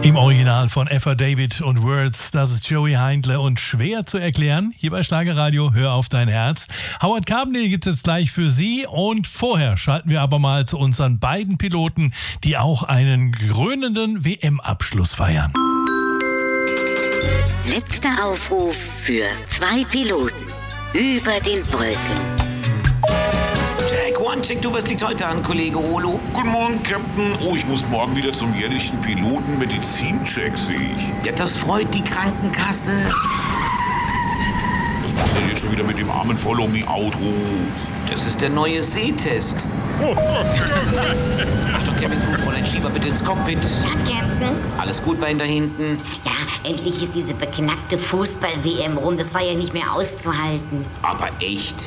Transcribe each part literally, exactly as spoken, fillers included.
Im Original von Effa David und Words, das ist Joey Heindle und schwer zu erklären. Hier bei Schlagerradio, hör auf dein Herz. Howard Carpendale gibt es jetzt gleich für Sie und vorher schalten wir aber mal zu unseren beiden Piloten, die auch einen krönenden W M-Abschluss feiern. Letzter Aufruf für zwei Piloten über den Brücken. Jack, one check, du, was liegt heute an, Kollege Olo? Guten Morgen, Captain. Oh, ich muss morgen wieder zum jährlichen Piloten-Medizincheck, sehe ich. Ja, das freut die Krankenkasse. Was machst du denn hier schon wieder mit dem armen Follow-Me-Auto? Das ist der neue Sehtest. Achtung, Cabin Crew, Fräulein Schieber, bitte ins Cockpit. Ja, Captain. Alles gut bei Ihnen da hinten? Ja, endlich ist diese beknackte Fußball-W M rum. Das war ja nicht mehr auszuhalten. Aber echt?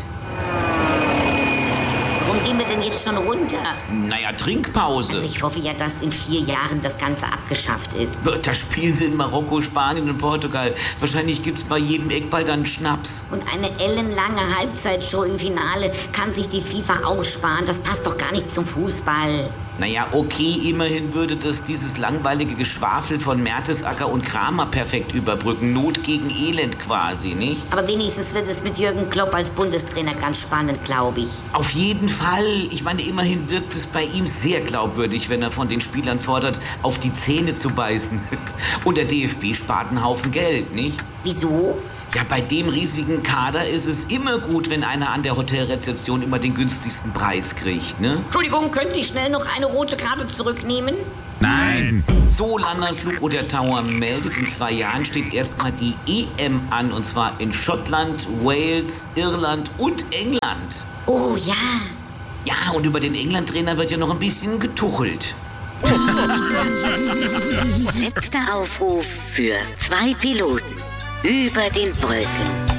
Warum gehen wir denn jetzt schon runter? Naja, Trinkpause. Also ich hoffe ja, dass in vier Jahren das Ganze abgeschafft ist. Da spielen sie in Marokko, Spanien und Portugal. Wahrscheinlich gibt's bei jedem Eckball dann Schnaps. Und eine ellenlange Halbzeitshow im Finale kann sich die FIFA auch sparen. Das passt doch gar nicht zum Fußball. Naja, okay, immerhin würde das dieses langweilige Geschwafel von Mertesacker und Kramer perfekt überbrücken. Not gegen Elend quasi, nicht? Aber wenigstens wird es mit Jürgen Klopp als Bundestrainer ganz spannend, glaube ich. Auf jeden Fall. Ich meine, immerhin wirkt es bei ihm sehr glaubwürdig, wenn er von den Spielern fordert, auf die Zähne zu beißen. Und der D F B spart einen Haufen Geld, nicht? Wieso? Ja, bei dem riesigen Kader ist es immer gut, wenn einer an der Hotelrezeption immer den günstigsten Preis kriegt, ne? Entschuldigung, könnte ich schnell noch eine rote Karte zurücknehmen? Nein! So, Landanflug oder Tower meldet, in zwei Jahren steht erstmal die E M an, und zwar in Schottland, Wales, Irland und England. Oh ja. Ja, und über den England-Trainer wird ja noch ein bisschen getuchelt. Letzter Aufruf für zwei Piloten über den Brücken.